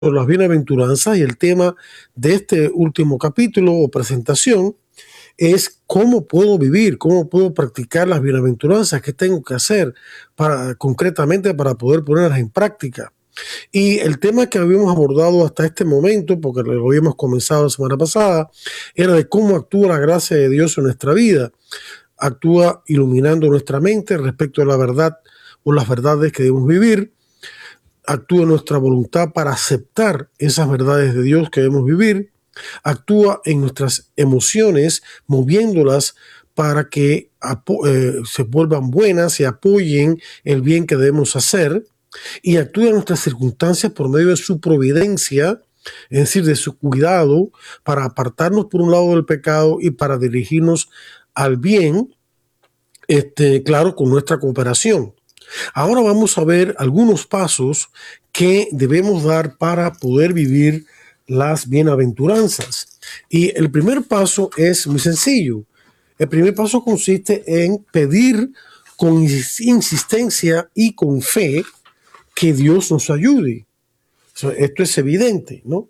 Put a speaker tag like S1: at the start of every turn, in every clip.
S1: por las bienaventuranzas, y el tema de este último capítulo o presentación es cómo puedo vivir, cómo puedo practicar las bienaventuranzas, qué tengo que hacer concretamente para poder ponerlas en práctica. Y el tema que habíamos abordado hasta este momento, porque lo habíamos comenzado la semana pasada, era de cómo actúa la gracia de Dios en nuestra vida. Actúa iluminando nuestra mente respecto a la verdad o las verdades que debemos vivir. Actúa nuestra voluntad para aceptar esas verdades de Dios que debemos vivir. Actúa en nuestras emociones, moviéndolas para que se vuelvan buenas y apoyen el bien que debemos hacer. Y actúa en nuestras circunstancias por medio de su providencia, es decir, de su cuidado, para apartarnos por un lado del pecado y para dirigirnos al bien, claro, con nuestra cooperación. Ahora vamos a ver algunos pasos que debemos dar para poder vivir las bienaventuranzas. Y el primer paso es muy sencillo. El primer paso consiste en pedir con insistencia y con fe que Dios nos ayude. Esto es evidente, ¿no?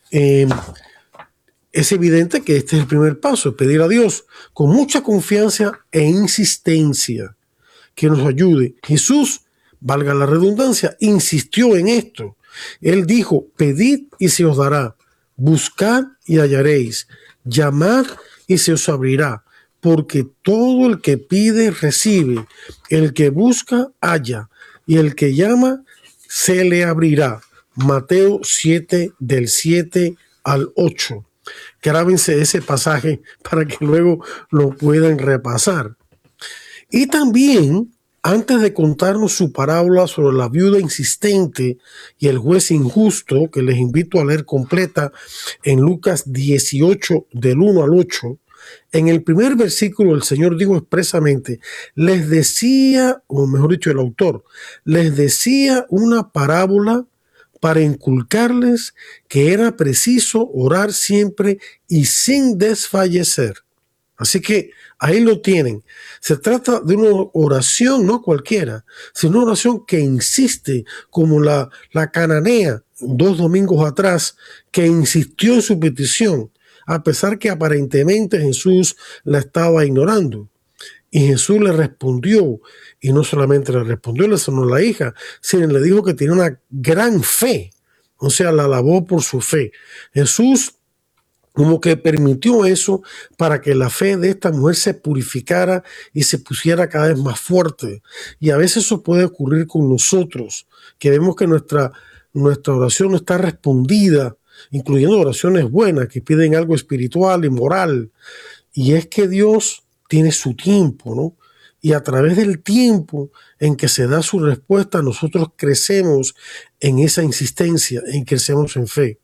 S1: Es evidente que este es el primer paso, pedir a Dios con mucha confianza e insistencia que nos ayude. Jesús, valga la redundancia, insistió en esto. Él dijo, pedid y se os dará, buscad y hallaréis, llamad y se os abrirá, porque todo el que pide recibe, el que busca halla, y el que llama se le abrirá. Mateo 7, del 7 al 8. Grábense ese pasaje para que luego lo puedan repasar. Y también, antes de contarnos su parábola sobre la viuda insistente y el juez injusto, que les invito a leer completa en Lucas 18, del 1 al 8, en el primer versículo el Señor dijo expresamente, les decía, o mejor dicho el autor, les decía una parábola para inculcarles que era preciso orar siempre y sin desfallecer. Así que ahí lo tienen. Se trata de una oración, no cualquiera, sino una oración que insiste, como la cananea 2 domingos atrás, que insistió en su petición, a pesar que aparentemente Jesús la estaba ignorando. Y Jesús le respondió, y no solamente le respondió, le sonó la hija, sino le dijo que tenía una gran fe, o sea, la alabó por su fe. Jesús como que permitió eso para que la fe de esta mujer se purificara y se pusiera cada vez más fuerte. Y a veces eso puede ocurrir con nosotros, que vemos que nuestra oración no está respondida, incluyendo oraciones buenas que piden algo espiritual y moral. Y es que Dios tiene su tiempo, ¿no? Y a través del tiempo en que se da su respuesta, nosotros crecemos en esa insistencia, en crecemos en fe.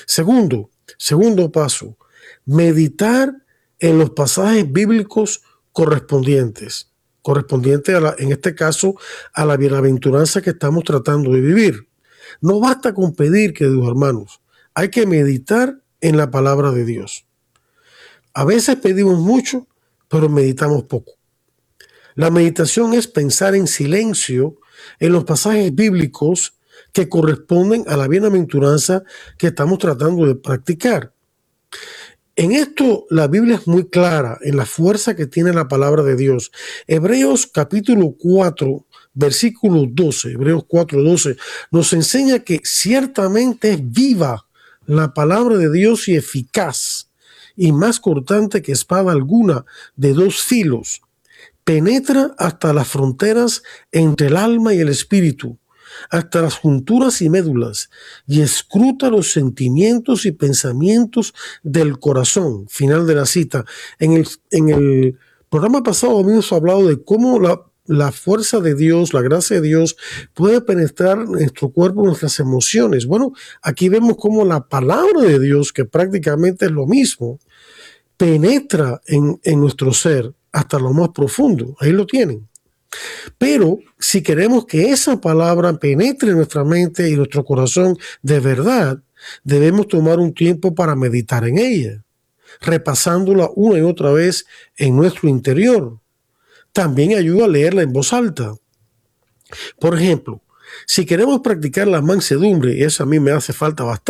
S1: Segundo paso, meditar en los pasajes bíblicos correspondientes en este caso, a la bienaventuranza que estamos tratando de vivir. No basta con pedir, queridos hermanos, hay que meditar en la palabra de Dios. A veces pedimos mucho, pero meditamos poco. La meditación es pensar en silencio en los pasajes bíblicos que corresponden a la bienaventuranza que estamos tratando de practicar. En esto la Biblia es muy clara en la fuerza que tiene la palabra de Dios. Hebreos capítulo 4, versículo 12, Hebreos 4, 12, nos enseña que ciertamente es viva la palabra de Dios y eficaz, y más cortante que espada alguna de 2 filos. Penetra hasta las fronteras entre el alma y el espíritu, hasta las junturas y médulas, y escruta los sentimientos y pensamientos del corazón. Final de la cita. En el programa pasado habíamos hablado de cómo la fuerza de Dios, la gracia de Dios puede penetrar nuestro cuerpo, nuestras emociones. Bueno, aquí vemos cómo la palabra de Dios, que prácticamente es lo mismo, penetra en nuestro ser hasta lo más profundo. Ahí lo tienen. Pero si queremos que esa palabra penetre en nuestra mente y nuestro corazón de verdad, debemos tomar un tiempo para meditar en ella, repasándola una y otra vez en nuestro interior. También ayuda a leerla en voz alta. Por ejemplo, Si queremos practicar la mansedumbre, y eso a mí me hace falta bastante,